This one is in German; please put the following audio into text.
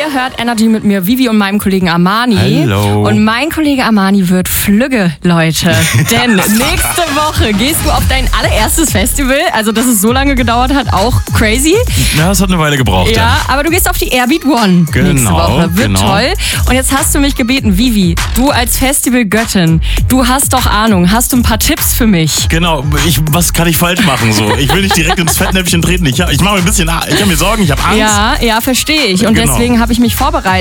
Ihr hört Energy mit mir, Vivi und meinem Kollegen Armani. Hallo. Und mein Kollege Armani wird flügge, Leute. Denn nächste Woche gehst du auf dein allererstes Festival. Also, dass es so lange gedauert hat, auch crazy. Ja, es hat eine Weile gebraucht. Ja, aber du gehst auf die Airbeat One nächste Woche. Wird toll. Und jetzt hast du mich gebeten, Vivi, du als Festival-Göttin, du hast doch Ahnung. Hast du ein paar Tipps für mich? Genau, was kann ich falsch machen? So? Ich will nicht direkt ins Fettnäpfchen treten. Ich mache mir ein bisschen, ich habe mir Sorgen, ich habe Angst. Ja, verstehe ich. Und Genau. deswegen habe ich mich vorbereitet.